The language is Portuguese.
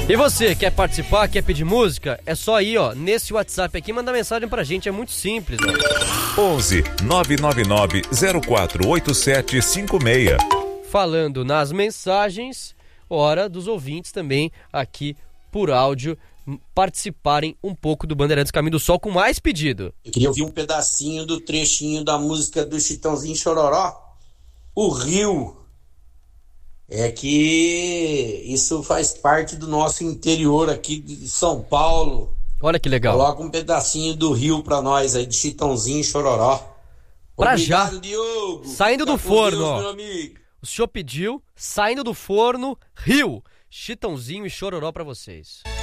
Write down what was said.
E você, quer participar, quer pedir música? É só ir, ó, nesse WhatsApp aqui, mandar mensagem pra gente, é muito simples, ó. 11 999 048756. Falando nas mensagens, hora dos ouvintes também aqui por áudio participarem um pouco do Bandeirantes Caminho do Sol com mais pedido. Eu queria ouvir um pedacinho do trechinho da música do Chitãozinho Chororó, O Rio. É que isso faz parte do nosso interior aqui de São Paulo. Olha que legal. Coloca um pedacinho do Rio pra nós aí, de Chitãozinho Chororó. Pra Obrigado, já. Diogo. Saindo do Fica com forno, Deus, ó. meu amigo. O senhor pediu, saindo do forno, Rio, Chitãozinho e Chororó pra vocês.